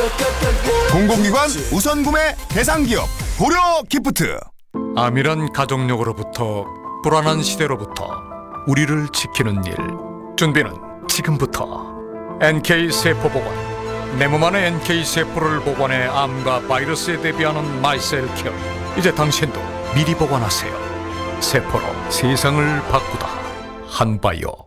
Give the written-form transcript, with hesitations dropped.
공공기관 우선 구매 대상 기업 고려 기프트. 암이란 가족력으로부터 불안한 시대로부터 우리를 지키는 일. 준비는 지금부터. NK세포보건, 내 몸 안에 NK세포를 보관해 암과 바이러스에 대비하는 마이셀케어. 이제 당신도 미리 보관하세요. 세포로 세상을 바꾸다. 한바이오.